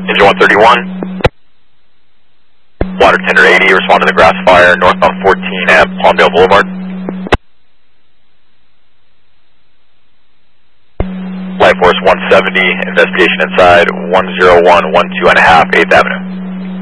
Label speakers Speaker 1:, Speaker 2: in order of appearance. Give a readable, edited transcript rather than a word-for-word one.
Speaker 1: Engine 131. Water tender 80, respond to the grass fire, northbound 14 at Palmdale Boulevard. Light Force 170, investigation inside 10112 and a half, 8th Avenue.